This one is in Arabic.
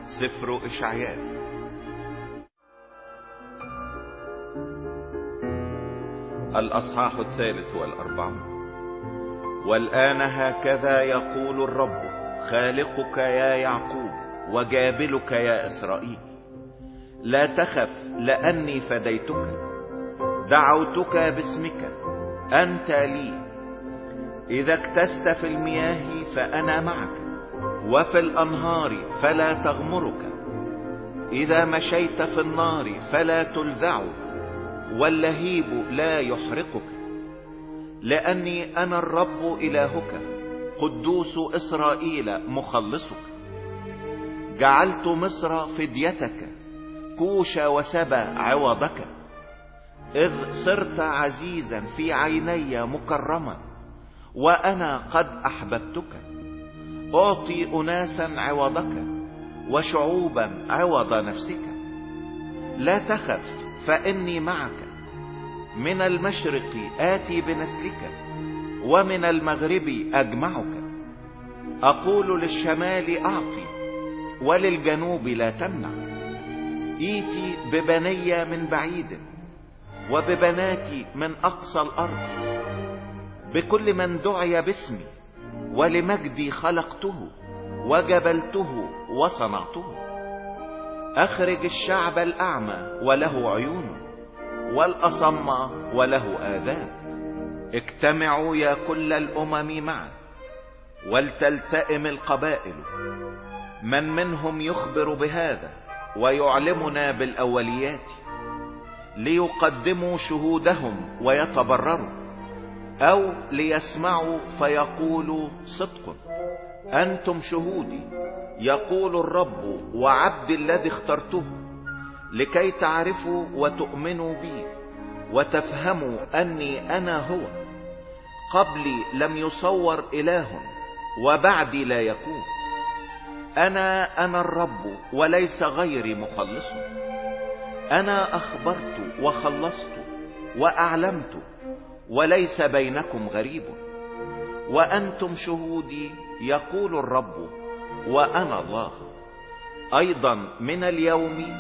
سفر إشعياء الأصحاح 43. والآن هكذا يقول الرب خالقك يا يعقوب وجابلك يا إسرائيل: لا تخف لأني فديتك، دعوتك باسمك، أنت لي. إذا اكتست في المياه فأنا معك، وفي الأنهار فلا تغمرك. إذا مشيت في النار فلا تلذع، واللهيب لا يحرقك. لأني أنا الرب إلهك، قدوس إسرائيل مخلصك. جعلت مصر فديتك، كوش وسبا عوضك. إذ صرت عزيزا في عيني مكرما، وأنا قد أحببتك. أعطي أناسا عوضك، وشعوبا عوض نفسك. لا تخف فإني معك، من المشرق آتي بنسلك، ومن المغرب أجمعك. أقول للشمال أعطي، وللجنوب لا تمنع. إيتي ببني من بعيد، وببناتي من أقصى الأرض. بكل من دعي باسمي، ولمجدي خلقته، وجبلته وصنعته. أخرج الشعب الأعمى وله عيون، والأصم وله آذان. اجتمعوا يا كل الأمم معا، ولتلتئم القبائل. من منهم يخبر بهذا ويعلمنا بالأوليات؟ ليقدموا شهودهم ويتبرروا، أو ليسمعوا فيقولوا صدق. أنتم شهودي، يقول الرب، وعبد الذي اخترته، لكي تعرفوا وتؤمنوا بي، وتفهموا أني أنا هو. قبلي لم يصور إله، وبعدي لا يكون. أنا الرب، وليس غيري مخلص. أنا أخبرت وخلصت وأعلمت، وليس بينكم غريب. وأنتم شهودي، يقول الرب، وأنا الله. أيضا من اليوم